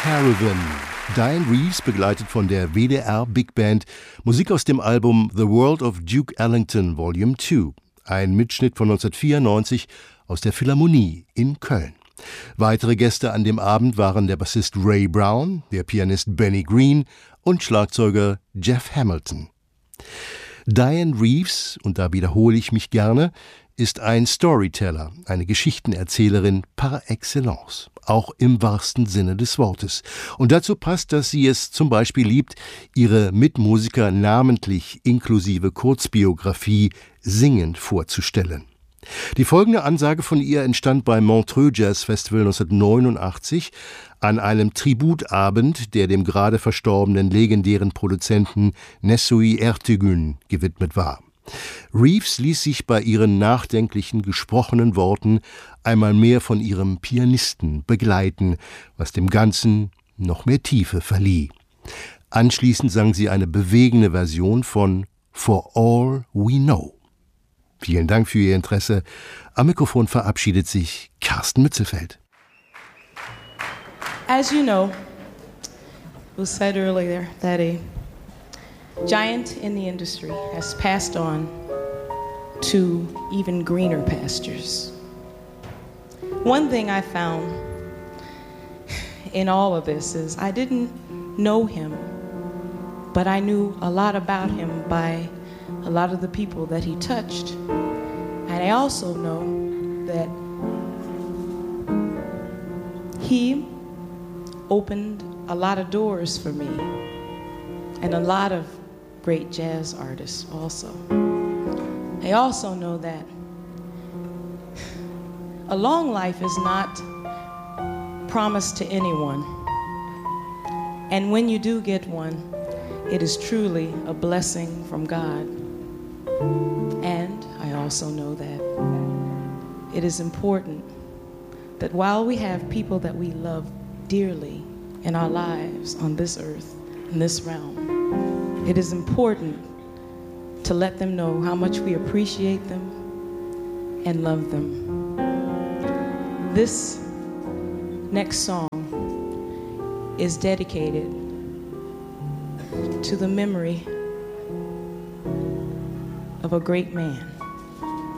Caravan. Diane Reeves, begleitet von der WDR Big Band, Musik aus dem Album The World of Duke Ellington Volume 2, ein Mitschnitt von 1994 aus der Philharmonie in Köln. Weitere Gäste an dem Abend waren der Bassist Ray Brown, der Pianist Benny Green und Schlagzeuger Jeff Hamilton. Diane Reeves, und da wiederhole ich mich gerne, ist ein Storyteller, eine Geschichtenerzählerin par excellence, auch im wahrsten Sinne des Wortes. Und dazu passt, dass sie es zum Beispiel liebt, ihre Mitmusiker namentlich inklusive Kurzbiografie singend vorzustellen. Die folgende Ansage von ihr entstand beim Montreux Jazz Festival 1989 an einem Tributabend, der dem gerade verstorbenen legendären Produzenten Nesui Ertegün gewidmet war. Reeves ließ sich bei ihren nachdenklichen, gesprochenen Worten einmal mehr von ihrem Pianisten begleiten, was dem Ganzen noch mehr Tiefe verlieh. Anschließend sang sie eine bewegende Version von For All We Know. Vielen Dank für Ihr Interesse. Am Mikrofon verabschiedet sich Carsten Mützelfeld. As you know, it was said earlier that a giant in the industry has passed on to even greener pastures. One thing I found in all of this is I didn't know him, but I knew a lot about him by a lot of the people that he touched. And I also know that he opened a lot of doors for me and a lot of great jazz artists also. I also know that a long life is not promised to anyone. And when you do get one, it is truly a blessing from God. And I also know that it is important that while we have people that we love dearly in our lives on this earth, in this realm, it is important to let them know how much we appreciate them and love them. This next song is dedicated to the memory of a great man.